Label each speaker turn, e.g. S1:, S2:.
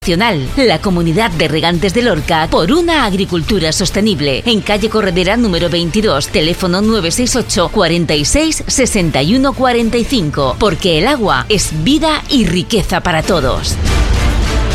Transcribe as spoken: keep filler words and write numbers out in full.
S1: La Comunidad de Regantes de Lorca por una agricultura sostenible. En calle Corredera número veintidós, teléfono nueve seis ocho, cuarenta y seis, sesenta y uno cuarenta y cinco. Porque el agua es vida y riqueza para todos.